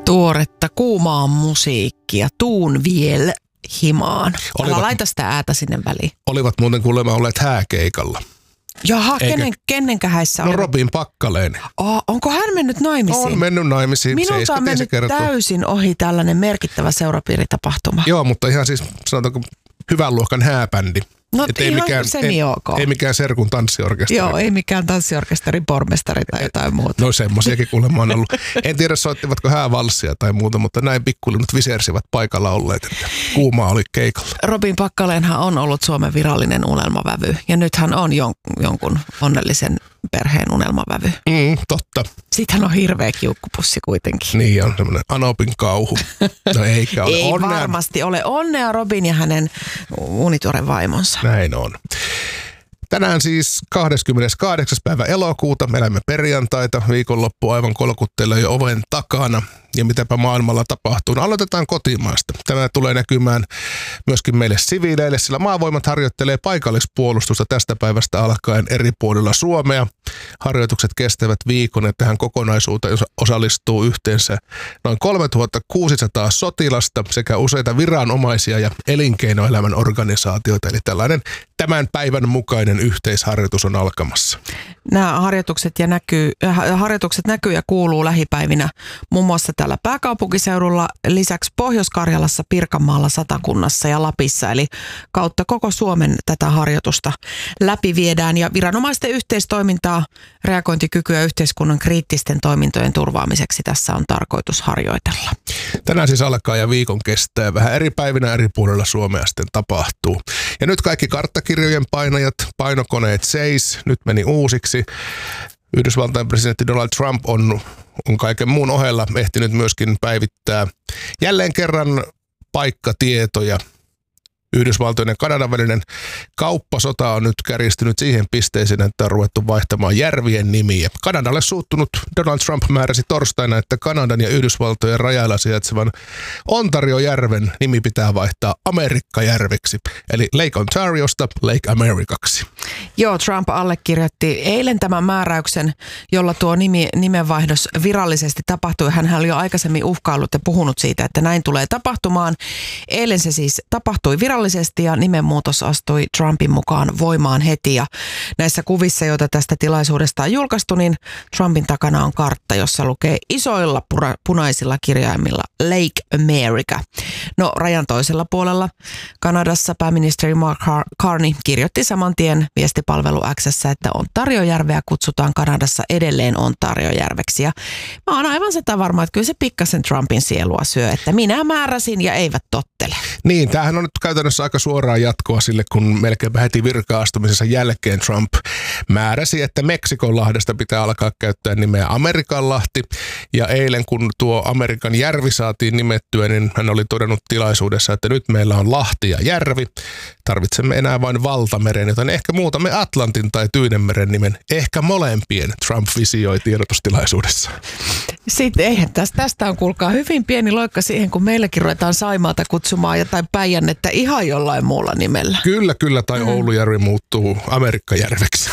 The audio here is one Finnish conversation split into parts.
Tuoretta kuumaa musiikkia, tuun viel himaan. Älä laita sitä äätä sinne väliin. Olivat muuten kuulemma olleet hääkeikalla. Jaha, kenenkä häissä oli? No Robin Packalén. Onko hän mennyt naimisiin? On mennyt naimisiin. Minulta on mennyt täysin ohi tällainen merkittävä seurapiiritapahtuma. Joo, mutta ihan siis sanotaanko hyvän luokan hääbändi. No ihan semi-ok. Ei mikään serkun tanssiorkesteri. Joo, ei mikään tanssiorkesterin pormestari tai jotain muuta. No semmosiakin kuulemma on ollut. En tiedä soittivatko häävalssia tai muuta, mutta näin pikkulinnut visersivät paikalla olleet, että kuumaa oli keikalla. Robin Packalénhan on ollut Suomen virallinen unelmavävy ja nyt hän on jonkun onnellisen perheen unelmavävy. Totta. Sitten hän on hirveä kiukkupussi kuitenkin. Niin on semmoinen Anopin kauhu. No eikä ole. Ei onnea. Varmasti ole. Onnea Robin ja hänen unituoren vaimonsa. Näin on. Tänään siis 28. päivä elokuuta. Me elämme perjantaita. Viikonloppu aivan kolkuttelee jo oven takana. Ja mitäpä maailmalla tapahtuu. No, aloitetaan kotimaasta. Tämä tulee näkymään myöskin meille siviileille, sillä maavoimat harjoittelee paikallispuolustusta tästä päivästä alkaen eri puolilla Suomea. Harjoitukset kestävät viikon ja tähän kokonaisuuteen osallistuu yhteensä noin 3600 sotilasta sekä useita viranomaisia ja elinkeinoelämän organisaatioita. Eli tällainen tämän päivän mukainen yhteisharjoitus on alkamassa. Nämä harjoitukset näkyy ja kuuluu lähipäivinä muun muassa täällä pääkaupunkiseudulla, lisäksi Pohjois-Karjalassa, Pirkanmaalla, Satakunnassa ja Lapissa. Eli kautta koko Suomen tätä harjoitusta läpiviedään ja viranomaisten yhteistoimintaa, reagointikykyä yhteiskunnan kriittisten toimintojen turvaamiseksi tässä on tarkoitus harjoitella. Tänään siis alkaa ja viikon kestää. Vähän eri päivinä eri puolilla Suomea sitten tapahtuu. Ja nyt kaikki karttakirjojen painajat, painokoneet seis, nyt meni uusiksi. Yhdysvaltain presidentti Donald Trump on kaiken muun ohella ehtinyt myöskin päivittää jälleen kerran paikkatietoja. Yhdysvaltojen ja Kanadan välinen kauppasota on nyt kärjistynyt siihen pisteeseen, että on ruvettu vaihtamaan järvien nimiä. Kanadalle suuttunut Donald Trump määräsi torstaina, että Kanadan ja Yhdysvaltojen rajalla sijaitsevan Ontario-järven nimi pitää vaihtaa Amerikkajärveksi, eli Lake Ontariosta Lake Americaksi. Joo, Trump allekirjoitti eilen tämän määräyksen, jolla tuo nimenvaihdos virallisesti tapahtui. Hän oli jo aikaisemmin uhkaillut ja puhunut siitä, että näin tulee tapahtumaan. Eilen se siis tapahtui virallisesti ja nimenmuutos astui Trumpin mukaan voimaan heti. Ja näissä kuvissa, joita tästä tilaisuudesta on julkaistu, niin Trumpin takana on kartta, jossa lukee isoilla punaisilla kirjaimilla Lake America. No rajan toisella puolella Kanadassa pääministeri Mark Carney kirjoitti saman tien viestipalvelu X:ssä, että Ontariojärveä kutsutaan Kanadassa edelleen Ontariojärveksi. Ja mä oon aivan sitä varma, että kyllä se pikkasen Trumpin sielua syö, että minä määräsin ja eivät tottele. Niin, tämähän on nyt käytännössä aika suoraa jatkoa sille, kun melkeinpä heti virka-astumisensa jälkeen Trump määräsi, että Meksikonlahdesta pitää alkaa käyttää nimeä Amerikanlahti. Ja eilen, kun tuo Amerikan järvi saatiin nimettyä, niin hän oli todennut tilaisuudessa, että nyt meillä on Lahti ja järvi. Tarvitsemme enää vain valtameren, joten ehkä muutamme Atlantin tai Tyynenmeren nimen. Ehkä molempien, Trump visioi tiedotustilaisuudessa. Sitten eihän tästä on kuulkaa hyvin pieni loikka siihen, kun meilläkin ruvetaan Saimaata kutsumaan jotain Päijännettä ihan jollain muulla nimellä. Kyllä, tai Oulujärvi muuttuu Amerikkajärveksi.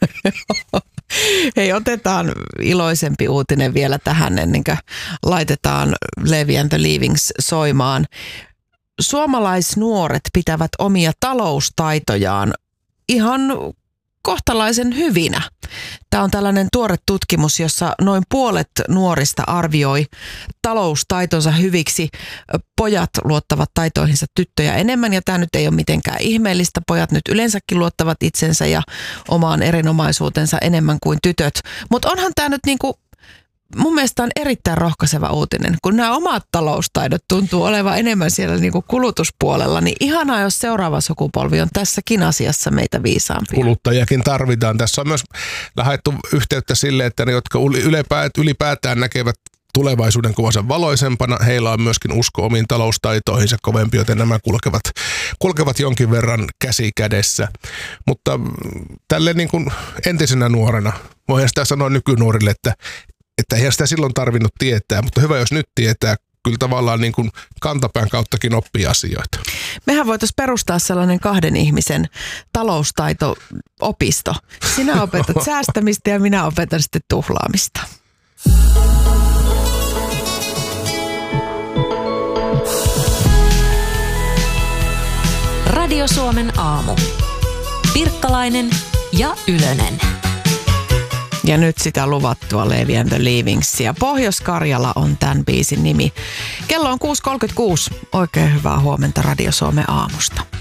Hei, otetaan iloisempi uutinen vielä tähän ennen kuin laitetaan Levi and the Leavings soimaan. Suomalaisnuoret pitävät omia taloustaitojaan ihan kohtalaisen hyvinä. Tämä on tällainen tuore tutkimus, jossa noin puolet nuorista arvioi taloustaitonsa hyviksi. Pojat luottavat taitoihinsa tyttöjä enemmän ja tämä nyt ei ole mitenkään ihmeellistä. Pojat nyt yleensäkin luottavat itsensä ja omaan erinomaisuutensa enemmän kuin tytöt. Mutta onhan tämä nyt niinku mun mielestä on erittäin rohkaiseva uutinen, kun nämä omat taloustaidot tuntuu olevan enemmän siellä niin kuin kulutuspuolella, niin ihanaa, jos seuraava sukupolvi on tässäkin asiassa meitä viisaampia. Kuluttajakin tarvitaan. Tässä on myös lähdetty yhteyttä sille, että ne, jotka ylipäätään näkevät tulevaisuuden kuvansa valoisempana, heillä on myöskin usko omiin taloustaitoihinsa kovempi, joten nämä kulkevat jonkin verran käsi kädessä. Mutta tälle niin kuin entisenä nuorena, voihan sitä sanoa nykynuorille, että eihän sitä silloin tarvinnut tietää, mutta hyvä jos nyt tietää, kyllä tavallaan niin kuin kantapään kauttakin oppii asioita. Mehän voitaisiin perustaa sellainen 2 ihmisen taloustaito-opisto. Sinä opetat säästämistä ja minä opetan sitten tuhlaamista. Radio Suomen aamu. Pirkkalainen ja Ylönen. Ja nyt sitä luvattua Levi and the Leavingsia. Pohjois-Karjala on tämän biisin nimi. Kello on 6.36. Oikein hyvää huomenta Radio Suomen aamusta.